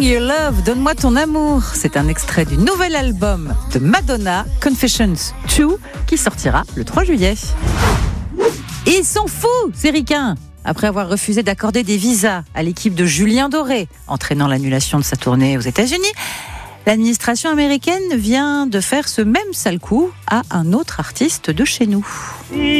Me Your Love, donne-moi ton amour. C'est un extrait du nouvel album de Madonna, Confessions 2, qui sortira le 3 juillet. Et ils sont fous, ces ricains. Après avoir refusé d'accorder des visas à l'équipe de Julien Doré, entraînant l'annulation de sa tournée aux États-Unis, l'administration américaine vient de faire ce même sale coup à un autre artiste de chez nous.